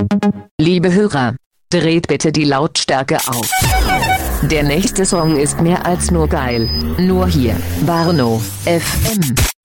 Liebe Hörer, dreht bitte die Lautstärke auf. Der nächste Song ist mehr als nur geil. Nur hier, Barno FM.